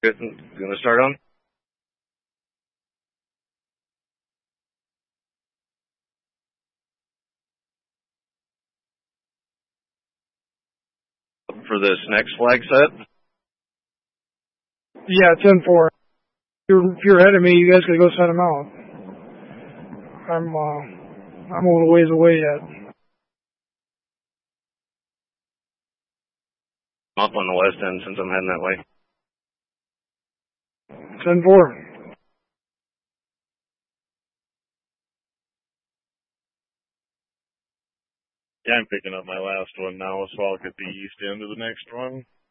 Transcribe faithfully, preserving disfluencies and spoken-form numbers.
Good. Gonna start on? For this next flag set? Yeah, ten four. If you're, if you're ahead of me, you guys gotta go set them out. I'm, uh, I'm a little ways away yet. I'm up on the west end since I'm heading that way. ten four. Yeah, I'm picking up my last one now, so I'll get the east end of the next one.